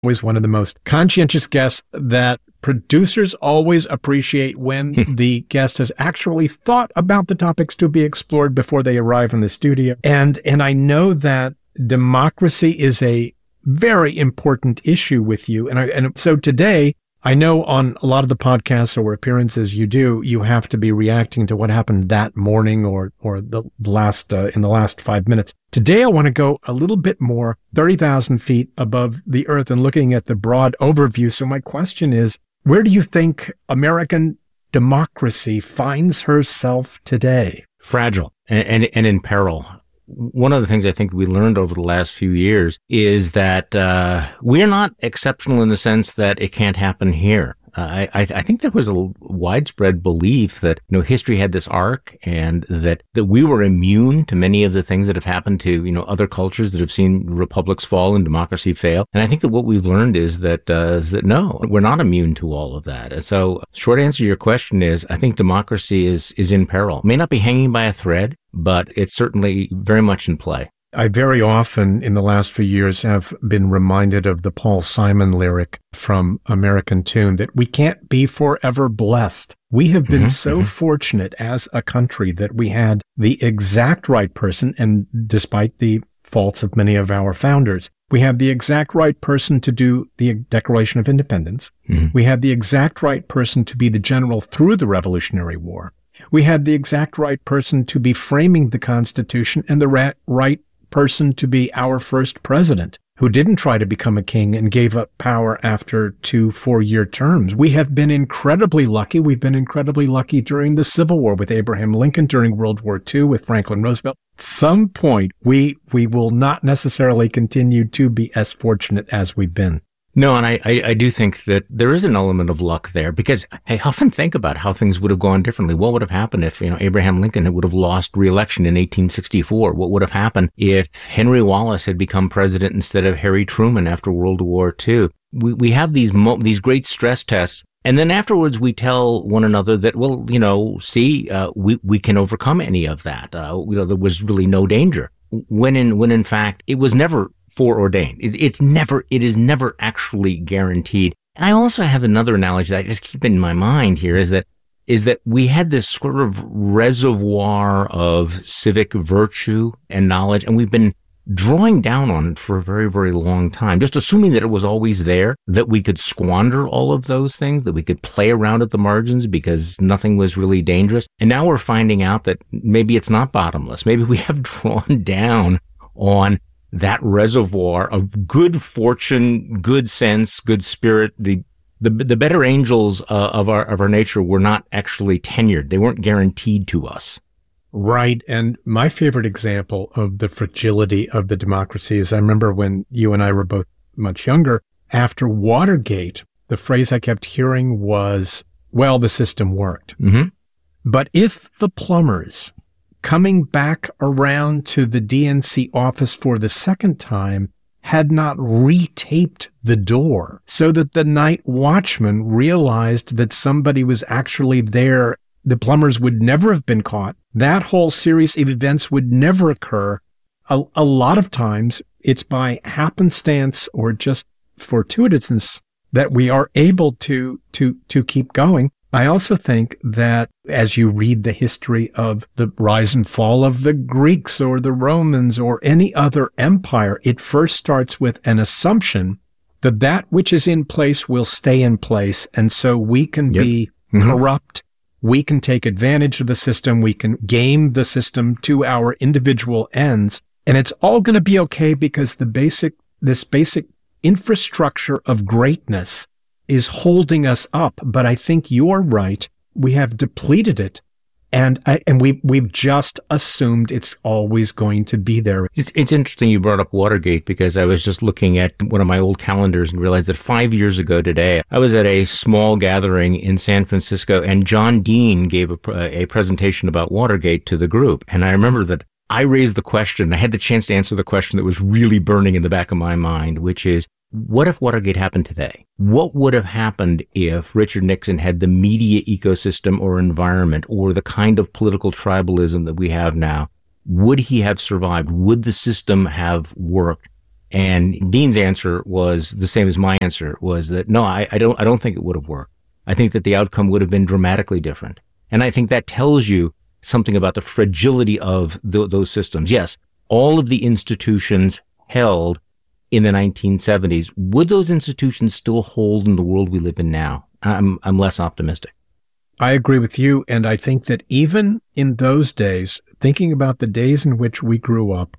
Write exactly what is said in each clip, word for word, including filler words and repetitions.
Always one of the most conscientious guests that producers always appreciate when the guest has actually thought about the topics to be explored before they arrive in the studio. And, and I know that democracy is a very important issue with you. And, I, and so today, I know on a lot of the podcasts or appearances you do, you have to be reacting to what happened that morning or or the last uh, in the last five minutes. Today, I want to go a little bit more, thirty thousand feet above the earth and looking at the broad overview. So my question is, where do you think American democracy finds herself today? Fragile and, and, and in peril. One of the things I think we learned over the last few years is that uh, we're not exceptional in the sense that it can't happen here. Uh, I, I think there was a widespread belief that, you know, history had this arc and that, that we were immune to many of the things that have happened to, you know, other cultures that have seen republics fall and democracy fail. And I think that what we've learned is that, uh, is that no, we're not immune to all of that. And so short answer to your question is, I think democracy is, is in peril. It may not be hanging by a thread, but it's certainly very much in play. I very often in the last few years have been reminded of the Paul Simon lyric from American Tune that we can't be forever blessed. We have been mm-hmm, so mm-hmm. fortunate as a country that we had the exact right person, and despite the faults of many of our founders, we had the exact right person to do the Declaration of Independence. Mm-hmm. We had the exact right person to be the general through the Revolutionary War. We had the exact right person to be framing the Constitution and the ra- right person to be our first president, who didn't try to become a king and gave up power after two four-year terms. We have been incredibly lucky. We've been incredibly lucky during the Civil War with Abraham Lincoln, during World War Two with Franklin Roosevelt. At some point, we we will not necessarily continue to be as fortunate as we've been. No, and I, I, I do think that there is an element of luck there, because I often think about how things would have gone differently. What would have happened if, you know, Abraham Lincoln would have lost re-election in eighteen sixty-four? What would have happened if Henry Wallace had become president instead of Harry Truman after World War Two? We, we have these, mo- these great stress tests. And then afterwards, we tell one another that, well, you know, see, uh, we, we can overcome any of that. Uh, you know, there was really no danger. When in, when in fact, it was never foreordained. It, it's never, it is never actually guaranteed. And I also have another analogy that I just keep in my mind here is that, is that we had this sort of reservoir of civic virtue and knowledge, and we've been drawing down on it for a very, very long time, just assuming that it was always there, that we could squander all of those things, that we could play around at the margins because nothing was really dangerous. And now we're finding out that maybe it's not bottomless. Maybe we have drawn down on that reservoir of good fortune, good sense, good spirit. The the, the better angels uh, of our of our nature were not actually tenured. They weren't guaranteed to us. Right. And my favorite example of the fragility of the democracy is I remember when you and I were both much younger, after Watergate, the phrase I kept hearing was, well, the system worked. Mm-hmm. But if the plumbers coming back around to the D N C office for the second time had not retaped the door so that the night watchman realized that somebody was actually there, the plumbers would never have been caught. That whole series of events would never occur. A, a lot of times it's by happenstance or just fortuitousness that we are able to, to, to keep going. I also think that as you read the history of the rise and fall of the Greeks or the Romans or any other empire, it first starts with an assumption that that which is in place will stay in place. And so we can yep. be mm-hmm. corrupt. We can take advantage of the system. We can game the system to our individual ends. And it's all going to be okay because the basic, this basic infrastructure of greatness is holding us up. But I think you're right. We have depleted it. And I, and we, we've just assumed it's always going to be there. It's, it's interesting you brought up Watergate, because I was just looking at one of my old calendars and realized that five years ago today, I was at a small gathering in San Francisco, and John Dean gave a, a presentation about Watergate to the group. And I remember that I raised the question, I had the chance to answer the question that was really burning in the back of my mind, which is, what if Watergate happened today? What would have happened if Richard Nixon had the media ecosystem or environment or the kind of political tribalism that we have now? Would he have survived? Would the system have worked? And Dean's answer was the same as my answer, was that no, I, I don't I don't think it would have worked. I think that the outcome would have been dramatically different. And I think that tells you something about the fragility of th- those systems. Yes, all of the institutions held in the nineteen seventies, would those institutions still hold in the world we live in now? I'm I'm less optimistic. I agree with you. And I think that even in those days, thinking about the days in which we grew up,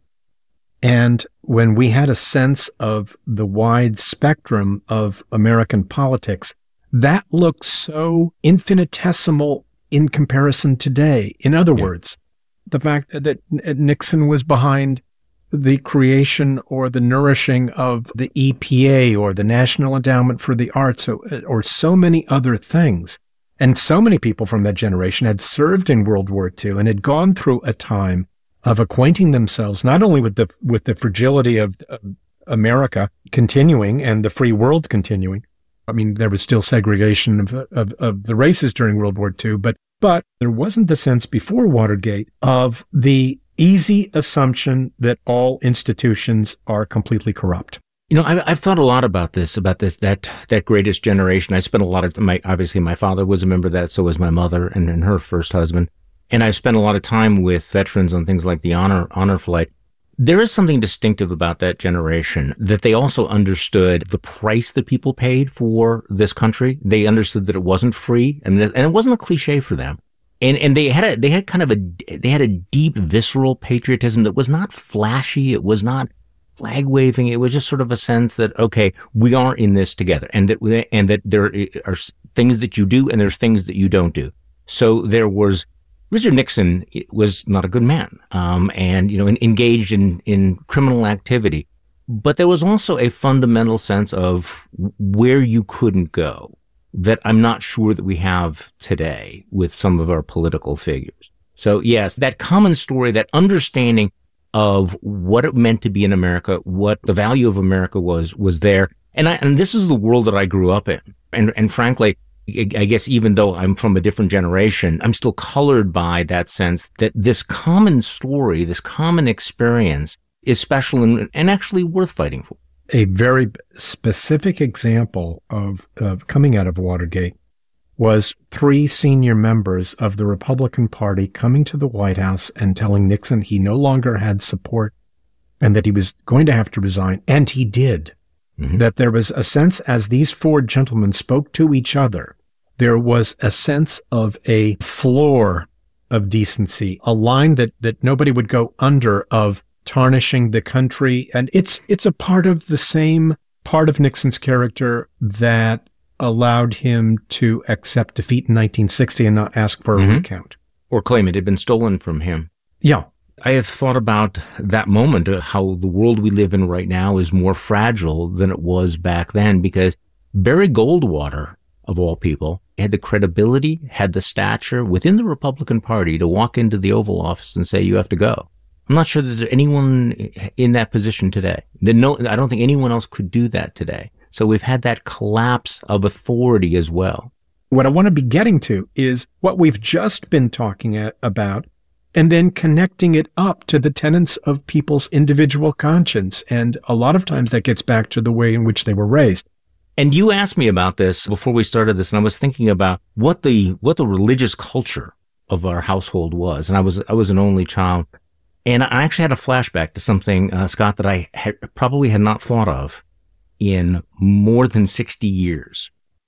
and when we had a sense of the wide spectrum of American politics, that looks so infinitesimal in comparison today. In other yeah. words, the fact that Nixon was behind the creation or the nourishing of the E P A or the National Endowment for the Arts or, or so many other things. And so many people from that generation had served in World War Two and had gone through a time of acquainting themselves not only with the with the fragility of, of America continuing and the free world continuing. I mean, there was still segregation of, of, of the races during World War Two, but but there wasn't the sense before Watergate of the easy assumption that all institutions are completely corrupt. You know, I've, I've thought a lot about this, about this, that, that greatest generation. I spent a lot of my, obviously my father was a member of that. So was my mother and, and her first husband. And I've spent a lot of time with veterans on things like the honor, honor flight. There is something distinctive about that generation, that they also understood the price that people paid for this country. They understood that it wasn't free, and, that, and it wasn't a cliche for them. And and they had a they had kind of a they had a deep visceral patriotism that was not flashy. It was not flag waving. It was just sort of a sense that, okay, we are in this together, and that we, and that there are things that you do and there's things that you don't do. So there was Richard Nixon was not a good man, um, and you know engaged in in criminal activity, but there was also a fundamental sense of where you couldn't go that I'm not sure that we have today with some of our political figures. So yes, that common story, that understanding of what it meant to be in America, what the value of America was, was there. And I, and this is the world that I grew up in. And, and frankly, I guess even though I'm from a different generation, I'm still colored by that sense that this common story, this common experience is special and, and actually worth fighting for. A very specific example of, of coming out of Watergate was three senior members of the Republican Party coming to the White House and telling Nixon he no longer had support and that he was going to have to resign. And he did. Mm-hmm. That there was a sense, as these four gentlemen spoke to each other, there was a sense of a floor of decency, a line that, that nobody would go under of tarnishing the country. And it's it's a part of the same part of Nixon's character that allowed him to accept defeat in nineteen sixty and not ask for a mm-hmm. recount. Or claim it had been stolen from him. Yeah. I have thought about that moment, uh, how the world we live in right now is more fragile than it was back then, because Barry Goldwater, of all people, had the credibility, had the stature within the Republican Party to walk into the Oval Office and say, you have to go. I'm not sure that there's anyone in that position today. No, I don't think anyone else could do that today. So we've had that collapse of authority as well. What I want to be getting to is what we've just been talking about, and then connecting it up to the tenets of people's individual conscience. And a lot of times that gets back to the way in which they were raised. And you asked me about this before we started this, and I was thinking about what the what the religious culture of our household was. And I was I was an only child. And I actually had a flashback to something, uh, Scott, that I had, probably had not thought of in more than sixty years.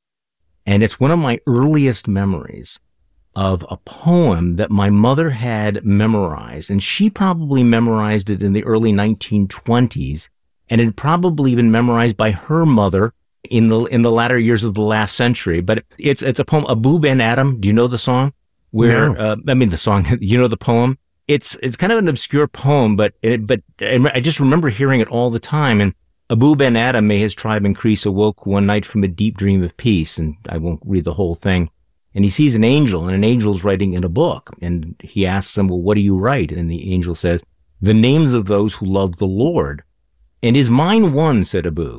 And it's one of my earliest memories of a poem that my mother had memorized. And she probably memorized it in the early nineteen twenties. And it had probably been memorized by her mother in the in the latter years of the last century. But it's it's a poem, Abou Ben Adhem. Do you know the song? Where no. uh, I mean, the song, you know the poem? It's it's kind of an obscure poem, but it, but I just remember hearing it all the time. And Abou Ben Adhem, may his tribe increase, awoke one night from a deep dream of peace. And I won't read the whole thing. And he sees an angel, and an angel's writing in a book. And he asks him, well, what do you write? And the angel says, the names of those who love the Lord. And is mine one, said Abou.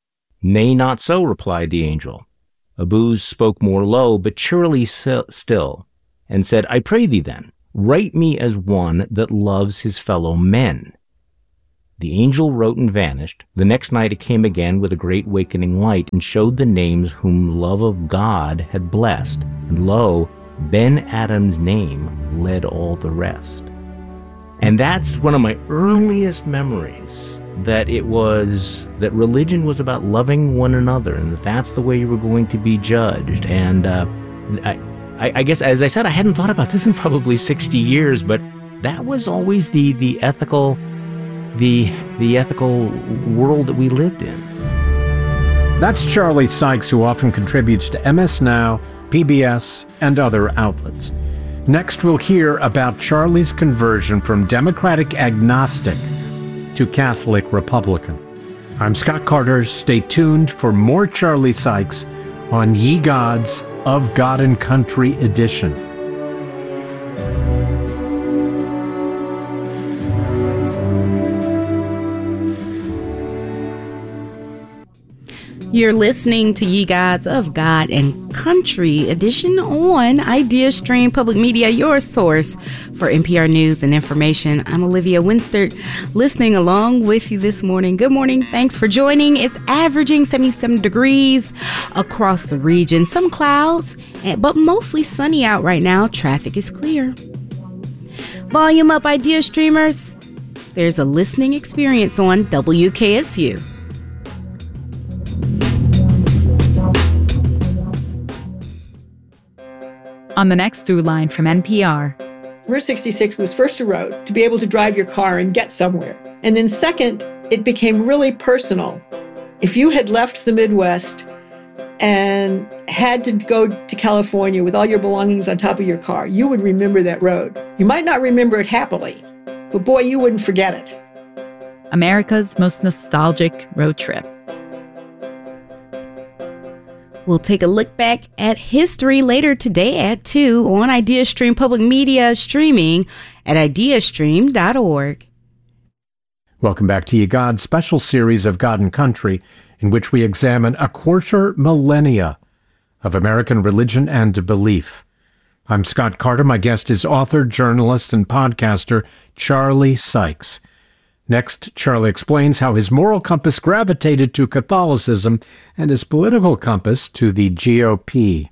Nay, not so, replied the angel. Abou spoke more low, but cheerily still, and said, I pray thee then, write me as one that loves his fellow men. The angel wrote and vanished. The next night it came again with a great wakening light and showed the names whom love of God had blessed. And lo, Ben Adam's name led all the rest. And that's one of my earliest memories, that it was, that religion was about loving one another and that that's the way you were going to be judged. And uh, I, I guess, as I said, I hadn't thought about this in probably sixty years, but that was always the, the ethical, the, the ethical world that we lived in. That's Charlie Sykes, who often contributes to M S Now, P B S, and other outlets. Next, we'll hear about Charlie's conversion from Democratic agnostic to Catholic Republican. I'm Scott Carter. Stay tuned for more Charlie Sykes on Ye Gods of God and Country edition. You're listening to Ye Gods of God and Country edition on IdeaStream Public Media, your source for N P R news and information. I'm Olivia Winstert, listening along with you this morning. Good morning. Thanks for joining. It's averaging seventy-seven degrees across the region. Some clouds, but mostly sunny out right now. Traffic is clear. Volume up, Idea Streamers. There's a listening experience on W K S U. On the next Through Line from N P R. Route sixty-six was first a road to be able to drive your car and get somewhere. And then second, it became really personal. If you had left the Midwest and had to go to California with all your belongings on top of your car, you would remember that road. You might not remember it happily, but boy, you wouldn't forget it. America's most nostalgic road trip. We'll take a look back at history later today at two on IdeaStream Public Media, streaming at ideastream dot org. Welcome back to Ye God's special series of God and Country, in which we examine a quarter millennia of American religion and belief. I'm Scott Carter. My guest is author, journalist, and podcaster Charlie Sykes. Next, Charlie explains how his moral compass gravitated to Catholicism and his political compass to the G O P.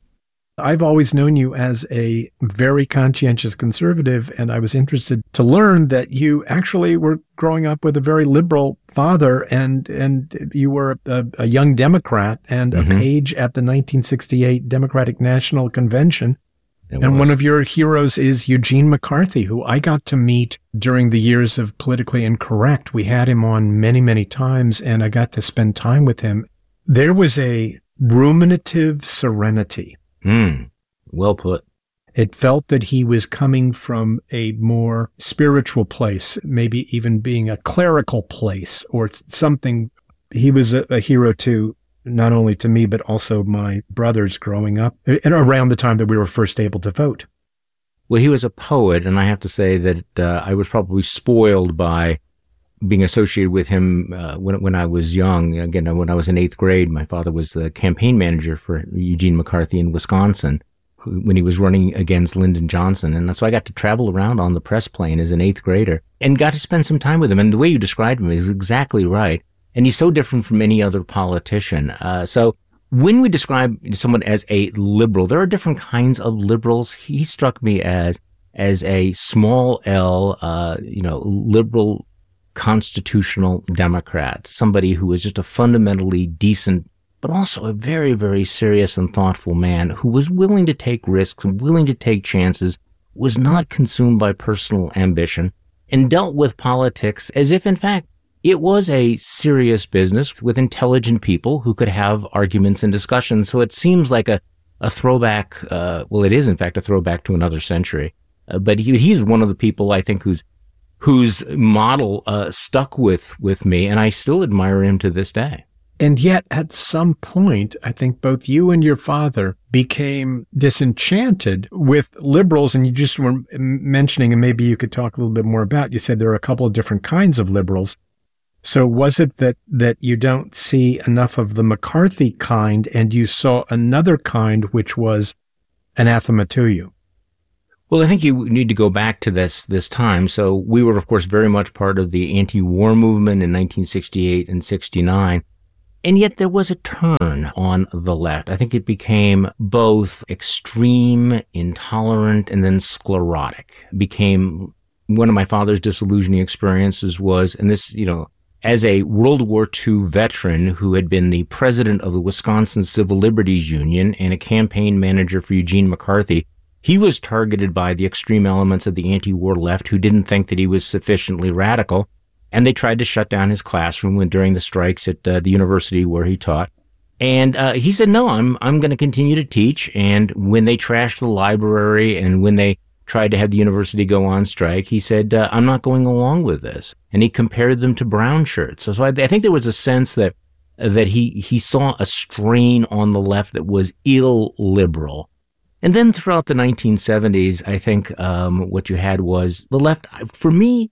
I've always known you as a very conscientious conservative, and I was interested to learn that you actually were growing up with a very liberal father, and and you were a, a young Democrat and mm-hmm. a page at the nineteen sixty-eight Democratic National Convention. It and was. One of your heroes is Eugene McCarthy, who I got to meet during the years of Politically Incorrect. We had him on many, many times, and I got to spend time with him. There was a ruminative serenity. Mm, well put. It felt that he was coming from a more spiritual place, maybe even being a clerical place or something. He was a, a hero too. Not only to me, but also my brothers growing up, and around the time that we were first able to vote. Well, he was a poet, and I have to say that uh, I was probably spoiled by being associated with him uh, when when I was young. Again, when I was in eighth grade, my father was the campaign manager for Eugene McCarthy in Wisconsin who, when he was running against Lyndon Johnson. And so I got to travel around on the press plane as an eighth grader and got to spend some time with him. And the way you described him is exactly right. And he's so different from any other politician. Uh, so when we describe someone as a liberal, there are different kinds of liberals. He struck me as as a small L, uh, you know, liberal constitutional Democrat, somebody who was just a fundamentally decent, but also a very, very serious and thoughtful man who was willing to take risks, willing to take chances, was not consumed by personal ambition, and dealt with politics as if, in fact, it was a serious business with intelligent people who could have arguments and discussions. So it seems like a, a throwback. Uh, well, it is, in fact, a throwback to another century. Uh, but he, he's one of the people, I think, whose whose model uh, stuck with, with me, and I still admire him to this day. And yet, at some point, I think both you and your father became disenchanted with liberals, and you just were mentioning, and maybe you could talk a little bit more about, you said there are a couple of different kinds of liberals. So was it that, that you don't see enough of the McCarthy kind and you saw another kind which was anathema to you? Well, I think you need to go back to this this time. So we were, of course, very much part of the anti-war movement in nineteen sixty-eight and sixty-nine. And yet there was a turn on the left. I think it became both extreme, intolerant, and then sclerotic. It became one of my father's disillusioning experiences was, and this, you know, as a World War Two veteran who had been the president of the Wisconsin Civil Liberties Union and a campaign manager for Eugene McCarthy, he was targeted by the extreme elements of the anti-war left who didn't think that he was sufficiently radical. And they tried to shut down his classroom when, during the strikes at uh, the university where he taught. And uh, he said, no, I'm I'm going to continue to teach. And when they trashed the library and when they tried to have the university go on strike, he said, uh, I'm not going along with this. And he compared them to brown shirts. So, so I, I think there was a sense that that he, he saw a strain on the left that was illiberal. And then throughout the nineteen seventies, I think um, what you had was the left, for me,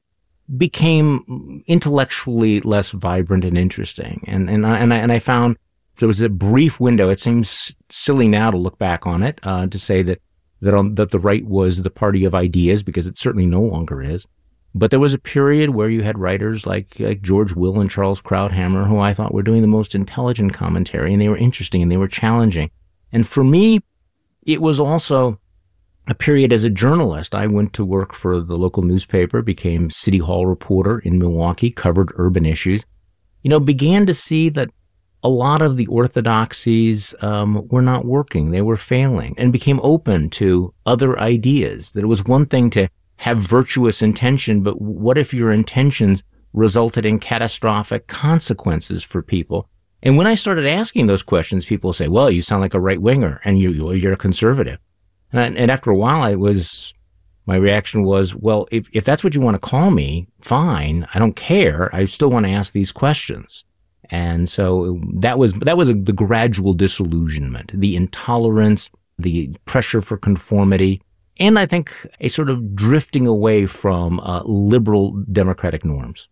became intellectually less vibrant and interesting. And, and, I, and, I, and I found there was a brief window. It seems silly now to look back on it, uh, to say that, that, on, that the right was the party of ideas, because it certainly no longer is. But there was a period where you had writers like, like George Will and Charles Krauthammer, who I thought were doing the most intelligent commentary, and they were interesting and they were challenging. And for me, it was also a period as a journalist. I went to work for the local newspaper, became City Hall reporter in Milwaukee, covered urban issues, you know, began to see that a lot of the orthodoxies um, were not working. They were failing, and became open to other ideas, that it was one thing to have virtuous intention, but what if your intentions resulted in catastrophic consequences for people? And when I started asking those questions, people say, well, you sound like a right-winger and you, you're a conservative. And, and after a while, I was, my reaction was, well, if, if that's what you want to call me, fine. I don't care. I still want to ask these questions. And so that was, that was a, the gradual disillusionment, the intolerance, the pressure for conformity, and I think a sort of drifting away from uh, liberal democratic norms.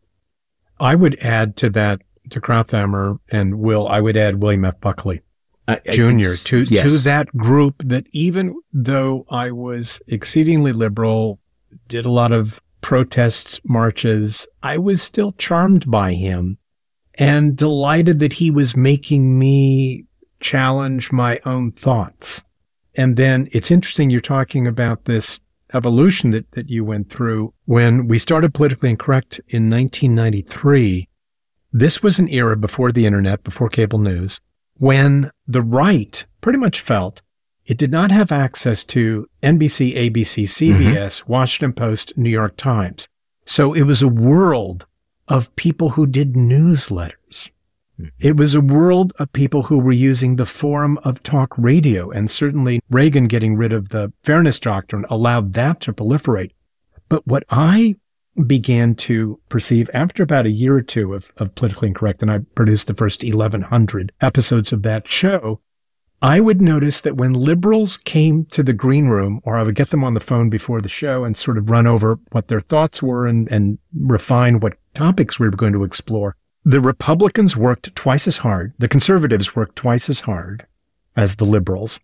I would add to that, to Krauthammer and Will, I would add William F. Buckley. I, I Junior to, yes. to that group that even though I was exceedingly liberal, did a lot of protest marches, I was still charmed by him and delighted that he was making me challenge my own thoughts. And then it's interesting you're talking about this evolution that, that you went through. When we started Politically Incorrect in nineteen ninety-three, this was an era before the internet, before cable news, when the right pretty much felt it did not have access to N B C, A B C, C B S, mm-hmm. Washington Post, New York Times. So it was a world of people who did newsletters. Mm-hmm. It was a world of people who were using the forum of talk radio. And certainly Reagan getting rid of the Fairness Doctrine allowed that to proliferate. But what I began to perceive after about a year or two of, of Politically Incorrect, and I produced the first eleven hundred episodes of that show, I would notice that when liberals came to the green room, or I would get them on the phone before the show and sort of run over what their thoughts were and, and refine what topics we were going to explore, the Republicans worked twice as hard, the conservatives worked twice as hard as the liberals,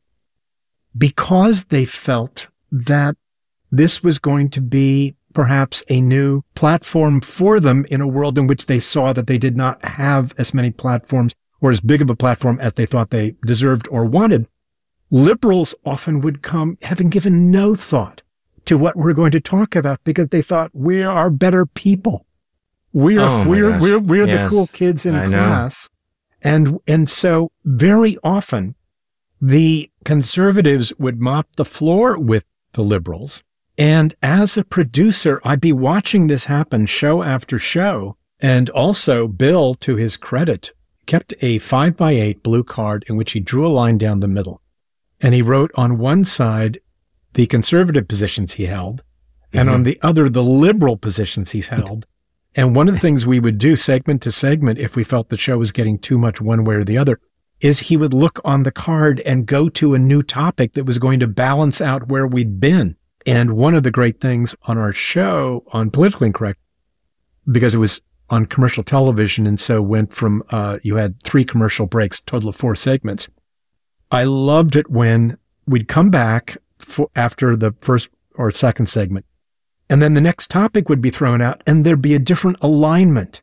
because they felt that this was going to be perhaps a new platform for them in a world in which they saw that they did not have as many platforms or as big of a platform as they thought they deserved or wanted. Liberals often would come having given no thought to what we're going to talk about because they thought we are better people. We're oh we're, we're we're yes. the cool kids in I class. Know. And and so very often the conservatives would mop the floor with the liberals. And as a producer, I'd be watching this happen show after show. And also, Bill, to his credit, kept a five by eight blue card in which he drew a line down the middle. And he wrote on one side the conservative positions he held, mm-hmm. and on the other, the liberal positions he's held. And one of the things we would do segment to segment, if we felt the show was getting too much one way or the other, is he would look on the card and go to a new topic that was going to balance out where we'd been. And one of the great things on our show on Politically Incorrect, because it was on commercial television, and so went from, uh, you had three commercial breaks, total of four segments. I loved it when we'd come back for, after the first or second segment. And then the next topic would be thrown out, and there'd be a different alignment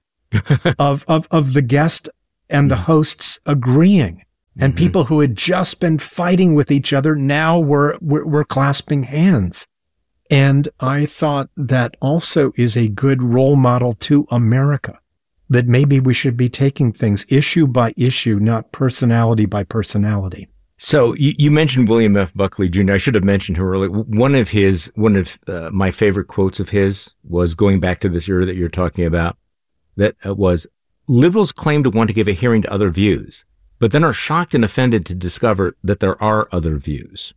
of, of, of the guest and the hosts agreeing. And mm-hmm. people who had just been fighting with each other now were, were, were clasping hands. And I thought that also is a good role model to America, that maybe we should be taking things issue by issue, not personality by personality. So you, you mentioned William F. Buckley Junior I should have mentioned her earlier. One of his, one of uh, my favorite quotes of his was going back to this era that you're talking about, that uh, was, liberals claim to want to give a hearing to other views, but then are shocked and offended to discover that there are other views.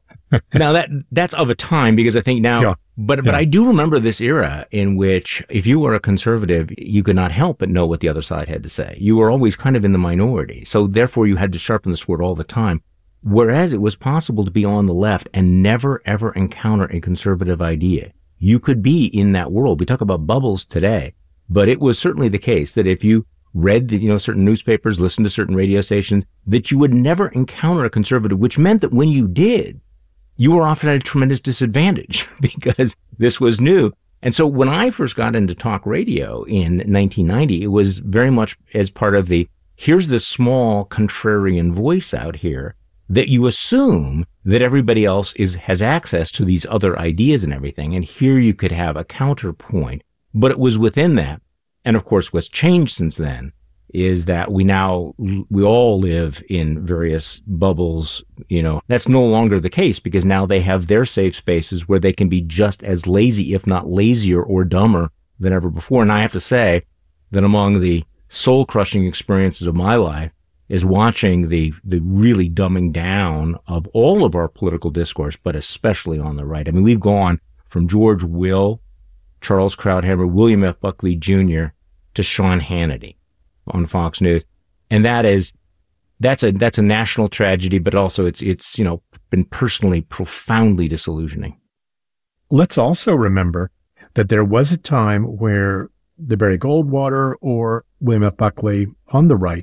Now that that's of a time, because I think now, yeah. but yeah. but I do remember this era in which if you were a conservative, you could not help but know what the other side had to say. You were always kind of in the minority. So therefore you had to sharpen the sword all the time. Whereas it was possible to be on the left and never, ever encounter a conservative idea. You could be in that world. We talk about bubbles today, but it was certainly the case that if you read the, you know, certain newspapers, listened to certain radio stations, that you would never encounter a conservative, which meant that when you did, you were often at a tremendous disadvantage because this was new. And so when I first got into talk radio in nineteen ninety, it was very much as part of the, here's this small contrarian voice out here that you assume that everybody else is has access to these other ideas and everything. And here you could have a counterpoint, but it was within that. And of course, what's changed since then is that we now, we all live in various bubbles. You know, that's no longer the case because now they have their safe spaces where they can be just as lazy, if not lazier or dumber than ever before. And I have to say that among the soul crushing experiences of my life is watching the, the really dumbing down of all of our political discourse, but especially on the right. I mean, we've gone from George Will, Charles Krauthammer, William F. Buckley Junior to Sean Hannity on Fox News. And that is, that's a, that's a national tragedy, but also it's, it's, you know, been personally profoundly disillusioning. Let's also remember that there was a time where the Barry Goldwater or William F. Buckley on the right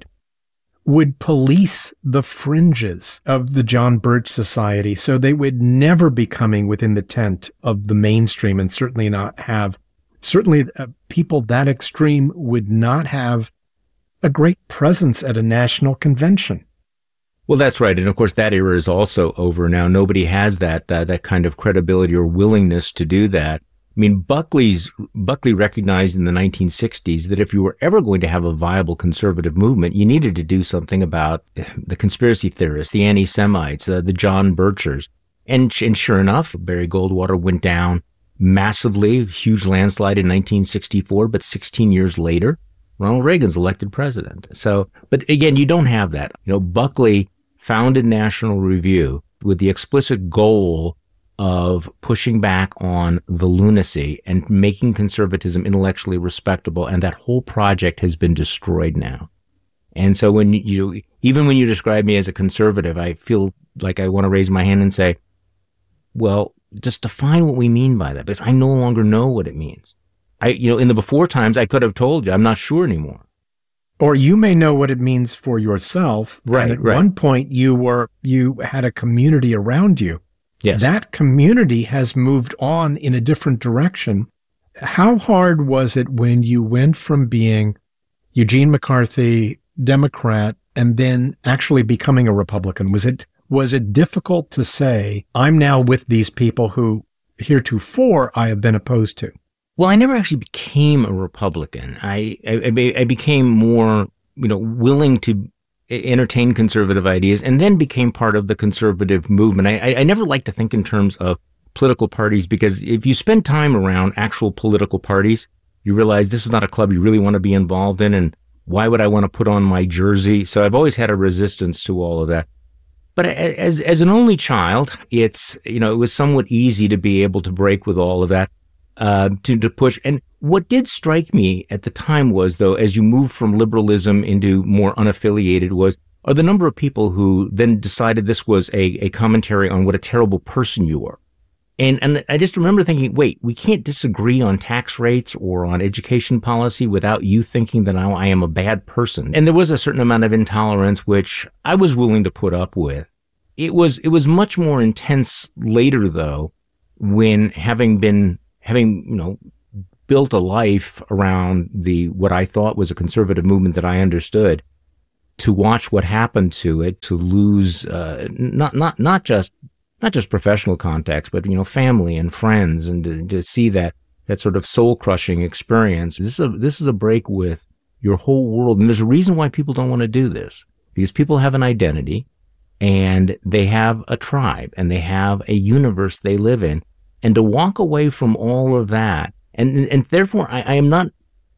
would police the fringes of the John Birch Society. So they would never be coming within the tent of the mainstream and certainly not have, certainly uh, people that extreme would not have a great presence at a national convention. Well, that's right. And of course, that era is also over now. Nobody has that, uh, that kind of credibility or willingness to do that. I mean, Buckley's, Buckley recognized in the nineteen sixties that if you were ever going to have a viable conservative movement, you needed to do something about the conspiracy theorists, the anti-Semites, uh, the John Birchers. And, and sure enough, Barry Goldwater went down massively, huge landslide in nineteen sixty-four, but sixteen years later, Ronald Reagan's elected president. So, but again, you don't have that. You know, Buckley founded National Review with the explicit goal of pushing back on the lunacy and making conservatism intellectually respectable. And that whole project has been destroyed now. And so when you, even when you describe me as a conservative, I feel like I want to raise my hand and say, well, just define what we mean by that, because I no longer know what it means. I, you know, in the before times, I could have told you, I'm not sure anymore. Or you may know what it means for yourself. Right. And at right. one point you were, you had a community around you. Yes. That community has moved on in a different direction. How hard was it when you went from being Eugene McCarthy, Democrat, and then actually becoming a Republican? Was it, was it difficult to say, I'm now with these people who heretofore I have been opposed to? Well, I never actually became a Republican. I, I, I became more, you know, willing to entertain conservative ideas and then became part of the conservative movement. I, I never like to think in terms of political parties because if you spend time around actual political parties, you realize this is not a club you really want to be involved in. And why would I want to put on my jersey? So I've always had a resistance to all of that. But as, as an only child, it's, you know, it was somewhat easy to be able to break with all of that. Uh, to, to push. And what did strike me at the time was, though, as you move from liberalism into more unaffiliated was, are the number of people who then decided this was a, a commentary on what a terrible person you were. And, and I just remember thinking, wait, we can't disagree on tax rates or on education policy without you thinking that now I am a bad person. And there was a certain amount of intolerance, which I was willing to put up with. It was, it was much more intense later, though, when having been, having, you know, built a life around the, what I thought was a conservative movement that I understood, to watch what happened to it, to lose, uh, not, not, not just, not just professional contacts, but, you know, family and friends, and to, to see that, that sort of soul crushing experience. This is a, this is a break with your whole world. And there's a reason why people don't want to do this, because people have an identity and they have a tribe and they have a universe they live in. And to walk away from all of that, and, and therefore I, I am not,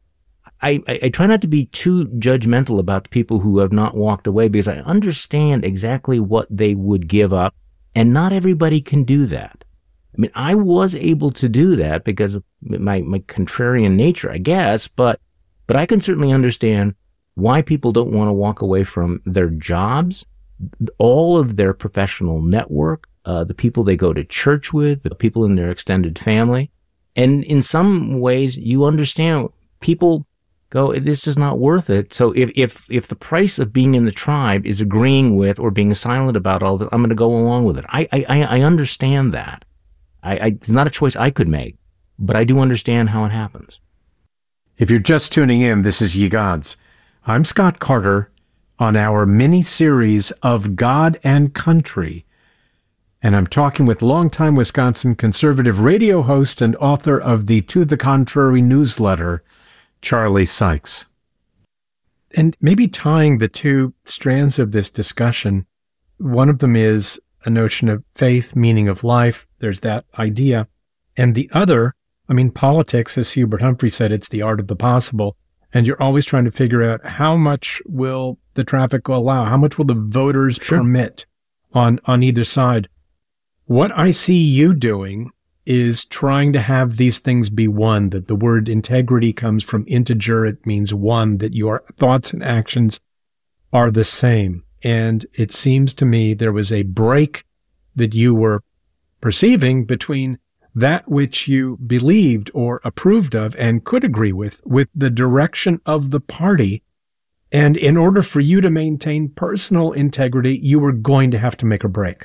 I, I, I try not to be too judgmental about the people who have not walked away, because I understand exactly what they would give up, and not everybody can do that. I mean, I was able to do that because of my, my contrarian nature, I guess, but, but I can certainly understand why people don't want to walk away from their jobs, all of their professional network, uh, the people they go to church with, the people in their extended family. And in some ways, you understand people go, this is not worth it. So if, if, if the price of being in the tribe is agreeing with or being silent about all this, I'm going to go along with it. I, I, I understand that. I, I, it's not a choice I could make, but I do understand how it happens. If you're just tuning in, this is Ye Gods. I'm Scott Carter on our mini-series of God and Country, and I'm talking with longtime Wisconsin conservative radio host and author of the To the Contrary newsletter, Charlie Sykes. And maybe tying the two strands of this discussion, one of them is a notion of faith, meaning of life. There's that idea. And the other, I mean, politics, as Hubert Humphrey said, it's the art of the possible. And you're always trying to figure out how much will the traffic allow? How much will the voters sure. permit on, on either side? What I see you doing is trying to have these things be one, that the word integrity comes from integer. It means one, that your thoughts and actions are the same. And it seems to me there was a break that you were perceiving between that which you believed or approved of and could agree with, with the direction of the party. And in order for you to maintain personal integrity, you were going to have to make a break.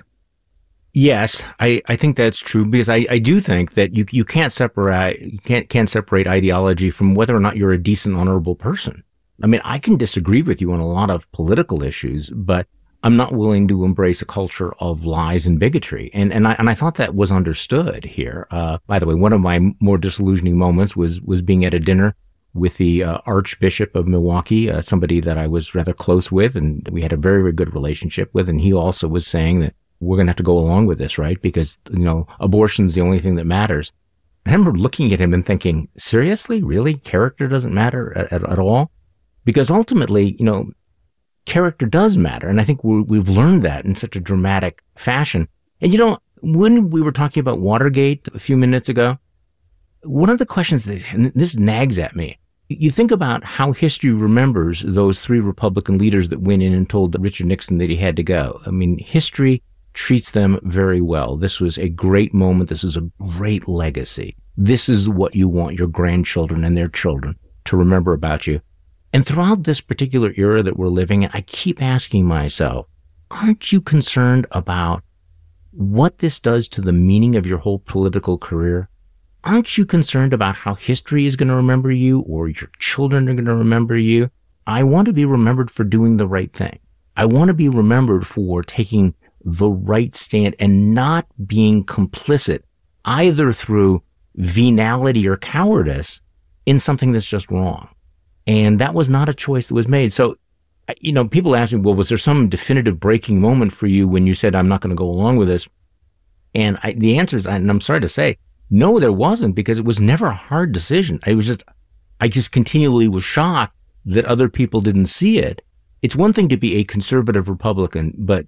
Yes, I, I think that's true, because I, I do think that you you can't separate you can't can't separate ideology from whether or not you're a decent, honorable person. I mean, I can disagree with you on a lot of political issues, but I'm not willing to embrace a culture of lies and bigotry. And and I and I thought that was understood here. Uh, by the way, one of my more disillusioning moments was was being at a dinner with the uh, Archbishop of Milwaukee, uh, somebody that I was rather close with, and we had a very, very good relationship with. And he also was saying that we're going to have to go along with this, right? Because, you know, abortion's the only thing that matters. I remember looking at him and thinking, seriously, really? Character doesn't matter at, at, at all? Because ultimately, you know, character does matter. And I think we, we've learned that in such a dramatic fashion. And, you know, when we were talking about Watergate a few minutes ago, one of the questions that, and this nags at me, you think about how history remembers those three Republican leaders that went in and told Richard Nixon that he had to go. I mean, history treats them very well. This was a great moment. This is a great legacy. This is what you want your grandchildren and their children to remember about you. And throughout this particular era that we're living in, I keep asking myself, aren't you concerned about what this does to the meaning of your whole political career? Aren't you concerned about how history is going to remember you, or your children are going to remember you? I want to be remembered for doing the right thing. I want to be remembered for taking the right stand and not being complicit either through venality or cowardice in something that's just wrong. And that was not a choice that was made. So, you know, people ask me, well, was there some definitive breaking moment for you when you said, I'm not going to go along with this? And I, the answer is, and I'm sorry to say, no, there wasn't, because it was never a hard decision. I was just, I just continually was shocked that other people didn't see it. It's one thing to be a conservative Republican, but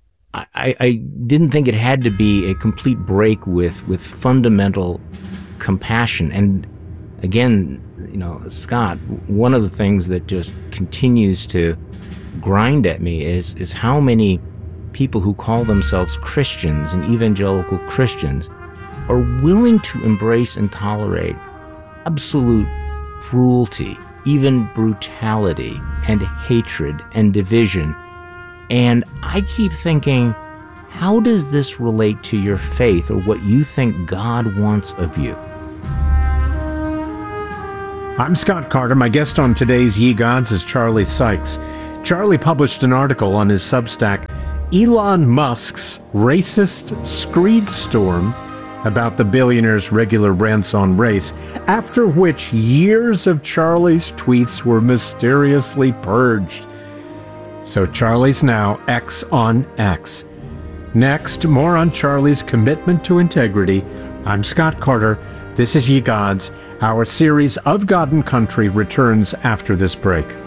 I, I didn't think it had to be a complete break with, with fundamental compassion. And again, you know, Scott, one of the things that just continues to grind at me is, is how many people who call themselves Christians and evangelical Christians are willing to embrace and tolerate absolute cruelty, even brutality and hatred and division. And I keep thinking, How does this relate to your faith or what you think God wants of you? I'm Scott Carter. My guest on today's Ye Gods is Charlie Sykes. Charlie published an article on his Substack, Elon Musk's Racist Screedstorm, about the billionaire's regular rants-on race, after which years of Charlie's tweets were mysteriously purged. So Charlie's now X on X. Next, more on Charlie's commitment to integrity. I'm Scott Carter. This is Ye Gods. Our series of God and Country returns after this break.